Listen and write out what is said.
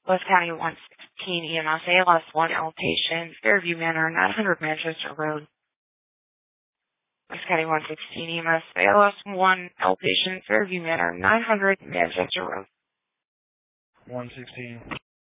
West County 116 EMS, ALS 1 outpatient, Fairview Manor, 900 Manchester Road. West County 116 EMS, ALS 1 outpatient, Fairview Manor, 900 Manchester Road. 116.